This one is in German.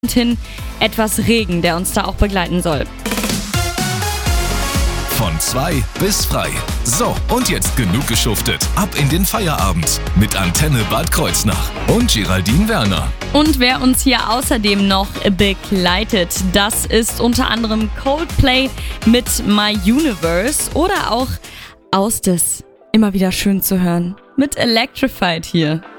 hin etwas Regen, der uns da auch begleiten soll. Von 2 bis frei. So, und jetzt genug geschuftet. Ab in den Feierabend mit Antenne Bad Kreuznach und Geraldine Werner. Und wer uns hier außerdem noch begleitet, das ist unter anderem Coldplay mit My Universe oder auch Austes. Immer wieder schön zu hören mit Electrified hier.